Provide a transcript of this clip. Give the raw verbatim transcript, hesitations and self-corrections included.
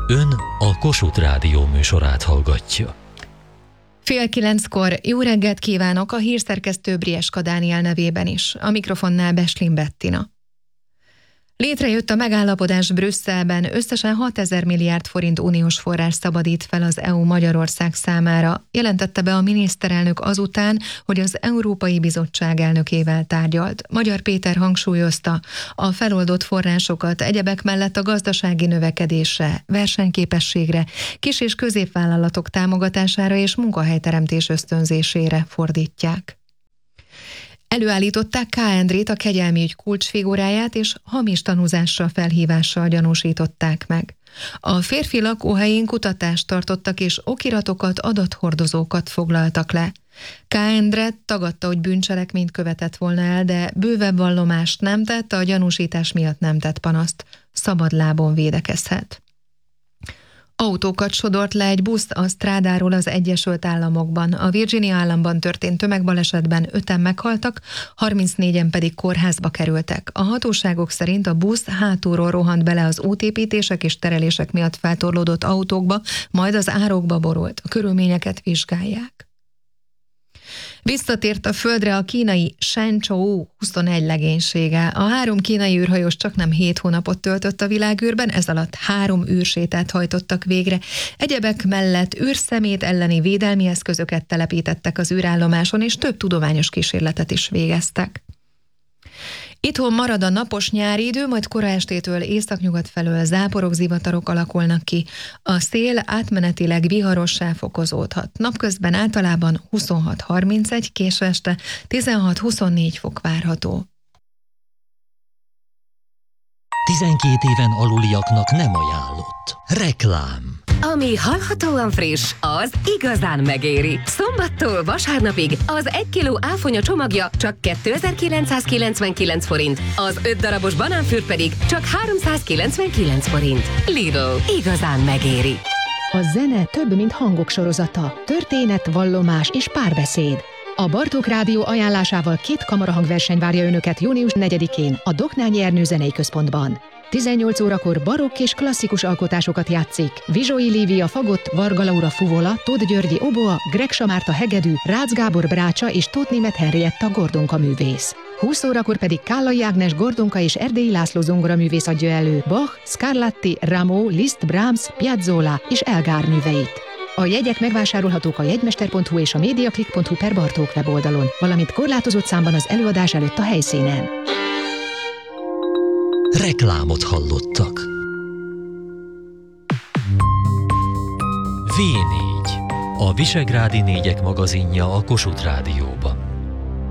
Ön a Kossuth Rádió műsorát hallgatja. Fél kilenckor jó reggelt kívánok a hírszerkesztő Brieska Dániel nevében is. A mikrofonnál Beslin Bettina. Létrejött a megállapodás Brüsszelben, összesen hatezer milliárd forint uniós forrás szabadít fel az é u Magyarország számára, jelentette be a miniszterelnök azután, hogy az Európai Bizottság elnökével tárgyalt. Magyar Péter hangsúlyozta, a feloldott forrásokat egyebek mellett a gazdasági növekedésre, versenyképességre, kis- és középvállalatok támogatására és munkahelyteremtés ösztönzésére fordítják. Előállították K. Endrét, a kegyelmi ügy kulcsfiguráját, és hamis tanúzással felhívással gyanúsították meg. A férfi lakóhelyén kutatást tartottak, és okiratokat, adathordozókat foglaltak le. K. Endre tagadta, hogy bűncselekményt követett volna el, de bővebb vallomást nem tett, a gyanúsítás miatt nem tett panaszt. Szabadlábon védekezhet. Autókat sodort le egy busz a strádáról az Egyesült Államokban. A Virginia államban történt tömegbalesetben öten meghaltak, harmincnégyen pedig kórházba kerültek. A hatóságok szerint a busz hátulról rohant bele az útépítések és terelések miatt feltorlódott autókba, majd az árokba borult. A körülményeket vizsgálják. Visszatért a földre a kínai Shenzhou huszonegy legénysége. A három kínai űrhajós csaknem hét hónapot töltött a világűrben, ez alatt három űrsétát hajtottak végre. Egyebek mellett űrszemét elleni védelmi eszközöket telepítettek az űrállomáson, és több tudományos kísérletet is végeztek. Itthon marad a napos nyári idő, majd kora estétől északnyugat felől záporok, zivatarok alakulnak ki. A szél átmenetileg viharossá fokozódhat. Napközben általában huszonhat harmincegy, késő este tizenhat huszonnégy fok várható. tizenkét éven aluliaknak nem ajánlott. Reklám. Ami hallhatóan friss, az igazán megéri. Szombattól vasárnapig az egy kiló áfonya csomagja csak kétezer-kilencszázkilencvenkilenc forint, az öt darabos banánfürt pedig csak háromszázkilencvenkilenc forint. Lidl, igazán megéri. A zene több, mint hangok sorozata, történet, vallomás és párbeszéd. A Bartók Rádió ajánlásával két kamarahangverseny várja önöket június negyedikén a Doknányi Ernő Zenei Központban. tizennyolc órakor barokk és klasszikus alkotásokat játszik Vizsói Lívia fagott, Varga Laura fuvola, Tóth Györgyi oboa, Gregsa Márta hegedű, Rácz Gábor brácsa és Tóth Németh Henrietta gordonka művész. húsz órakor pedig Kállai Ágnes gordonka és Erdélyi László zongoraművész adja elő Bach, Scarlatti, Rameau, Liszt, Brahms, Piazzolla és Elgar műveit. A jegyek megvásárolhatók a jegymester pont hu és a mediaclick pont hu per Bartók weboldalon, valamint korlátozott számban az előadás előtt a helyszínen. Reklámot hallottak. vé négy. A Visegrádi Négyek magazinja a Kossuth Rádióban.